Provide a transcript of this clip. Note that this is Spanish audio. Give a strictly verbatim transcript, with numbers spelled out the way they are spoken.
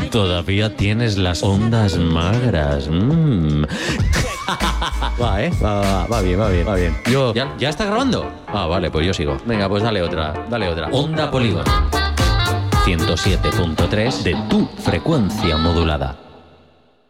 Todavía tienes las ondas magras. Mm. Va, ¿eh? Va, va, va bien, va bien, va bien. Yo, ¿ya, ¿Ya está grabando? Ah, vale, pues yo sigo. Venga, pues dale otra, dale otra. Onda Polígono. ciento siete punto tres de tu frecuencia modulada.